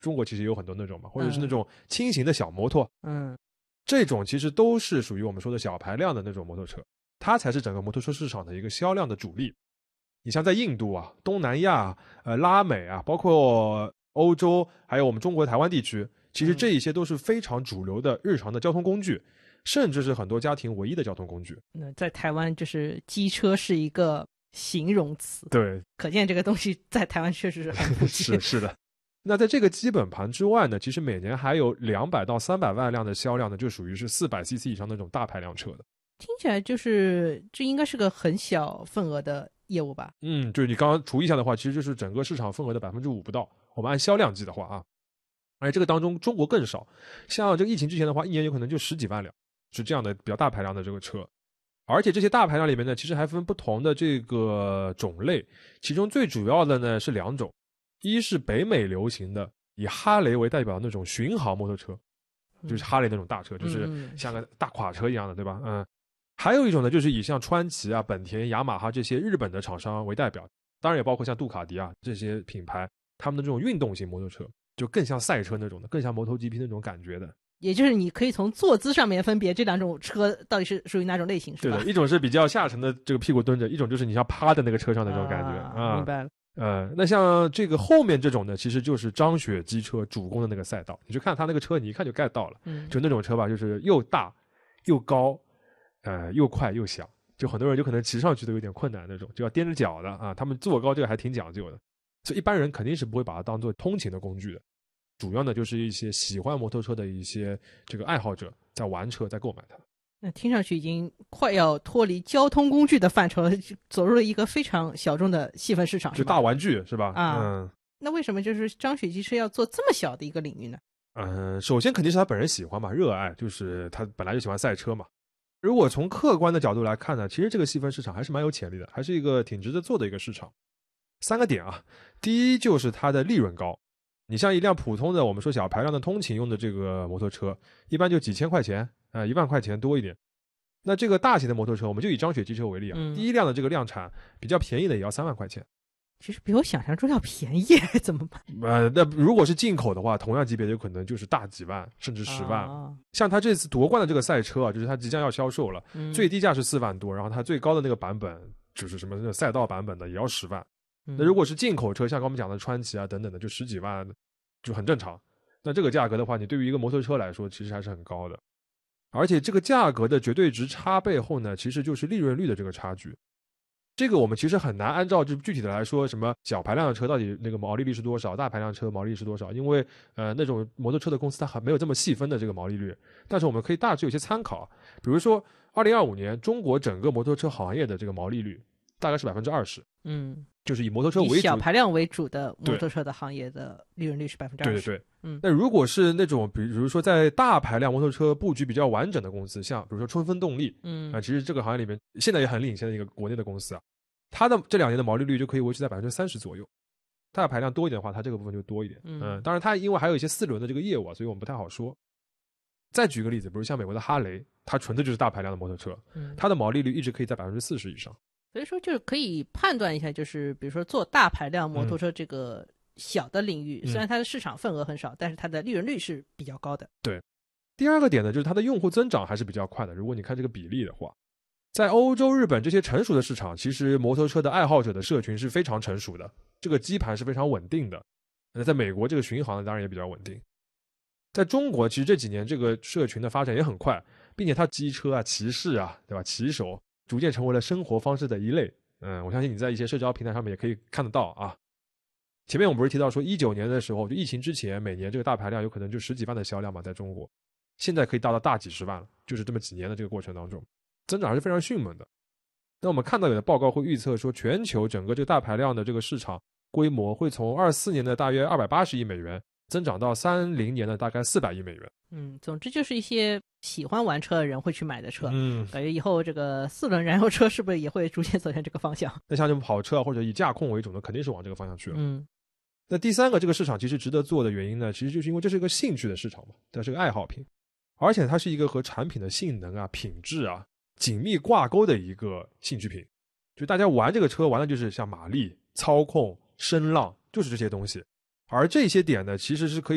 中国其实有很多那种嘛，或者是那种轻型的小摩托， 嗯， 这种其实都是属于我们说的小排量的那种摩托车，它才是整个摩托车市场的一个销量的主力。你像在印度啊、东南亚、拉美啊，包括欧洲，还有我们中国台湾地区，其实这一些都是非常主流的日常的交通工具，甚至是很多家庭唯一的交通工具。 那在台湾就是机车是一个形容词， 对， 可见这个东西在台湾确实是很普及。 是的。那在这个基本盘之外呢，其实每年还有200到300万辆的销量呢，就属于是400cc 以上那种大排量车的。 听起来就是这应该是个很小份额的业务吧？ 就是你刚刚除一下的话，其实就是整个市场份额的5%不到。我们按销量计的话啊，而且这个当中中国更少，像这个疫情之前的话，一年有可能就10几万辆，是这样的比较大排量的这个车。而且这些大排量里面呢，其实还分不同的这个种类，其中最主要的呢是2种，一是北美流行的以哈雷为代表的那种巡航摩托车，就是哈雷那种大车，就是像个大垮车一样的，对吧？还有一种呢，就是以像川崎啊、本田、雅马哈这些日本的厂商为代表，当然也包括像杜卡迪啊这些品牌，他们的这种运动型摩托车，就更像赛车那种的，更像MotoGP那种感觉的。 也就是你可以从坐姿上面分别这2种车到底是属于哪种类型，是吧？ 对的，一种是比较下沉的这个屁股蹲着，一种就是你像趴在那个车上那种感觉明白了。 那像这个后面这种呢，其实就是张雪机车主攻的那个赛道，你就看他那个车，你一看就 get 到了，就那种车吧，就是又大又高，又快又响，就很多人就可能骑上去都有点困难那种，就要踮着脚的啊。他们坐高这个还挺讲究的，所以一般人肯定是不会把它当做通勤的工具的。主要呢就是一些喜欢摩托车的一些这个爱好者在玩车，在购买它。 那听上去已经快要脱离交通工具的范畴了，走入了一个非常小众的细分市场， 就大玩具是吧？ 那为什么就是张雪机车要做这么小的一个领域呢？ 首先肯定是他本人喜欢嘛，热爱，就是他本来就喜欢赛车嘛。如果从客观的角度来看呢，其实这个细分市场还是蛮有潜力的，还是一个挺值得做的一个市场。3个点啊，第一就是它的利润高。你像一辆普通的我们说小排量的通勤用的这个摩托车，一般就几千块钱，1万块钱多一点。那这个大型的摩托车，我们就以张雪机车为例啊，第一辆的这个量产比较便宜的也要3万块钱。 其实比我想象中要便宜，怎么办？ 那如果是进口的话，同样级别的有可能就是大几万甚至10万。像他这次夺冠的这个赛车啊，就是他即将要销售了，最低价是4万多，然后他最高的那个版本就是什么那个赛道版本的也要10万。那如果是进口车，像刚我们讲的川崎啊等等的，就10几万就很正常。那这个价格的话，你对于一个摩托车来说其实还是很高的。而且这个价格的绝对值差背后呢，其实就是利润率的这个差距。这个我们其实很难按照就具体的来说，什么小排量的车到底那个毛利率是多少，大排量车毛利率是多少，因为那种摩托车的公司它还没有这么细分的这个毛利率。但是我们可以大致有些参考，比如说2025年中国整个摩托车行业的这个毛利率大概是20%，就是以摩托车为主， 以小排量为主的摩托车的行业的利润率是20%。 对，那如果是那种比如说在大排量摩托车布局比较完整的公司，像比如说春风动力，其实这个行业里面现在也很领先的一个国内的公司啊，它的这2年的毛利率就可以维持在30%左右。大排量多一点的话，它这个部分就多一点。当然它因为还有一些4轮的这个业务啊，所以我们不太好说。再举个例子，比如像美国的哈雷，它纯的就是大排量的摩托车，它的毛利率一直可以在40%以上。 所以说就是可以判断一下，就是比如说做大排量摩托车这个小的领域，虽然它的市场份额很少，但是它的利润率是比较高的。 对，第二个点呢，就是它的用户增长还是比较快的。如果你看这个比例的话，在欧洲、日本这些成熟的市场，其实摩托车的爱好者的社群是非常成熟的，这个基盘是非常稳定的。那在美国这个巡航当然也比较稳定。在中国，其实这几年这个社群的发展也很快，并且它机车啊、骑士啊，对吧？骑手逐渐成为了生活方式的一类。我相信你在一些社交平台上面也可以看得到啊。前面我们不是提到说19年的时候，就疫情之前，每年这个大排量有可能就10几万的销量嘛，在中国，现在可以达到大几十万了，就是这么几年的这个过程当中，增长还是非常迅猛的。那我们看到有的报告会预测说，全球整个这个大排量的这个市场规模会从24年的大约280亿美元增长到30年的大概400亿美元。 总之就是一些喜欢玩车的人会去买的车。感觉以后这个4轮燃油车是不是也会逐渐走向这个方向？ 那像这种跑车啊，或者以驾控为主的，肯定是往这个方向去了。那第3个这个市场其实值得做的原因呢，其实就是因为这是一个兴趣的市场嘛，它是个爱好品，而且它是一个和产品的性能啊、品质啊紧密挂钩的一个兴趣品。就大家玩这个车玩的就是像马力、操控、声浪，就是这些东西。而这些点呢，其实是可以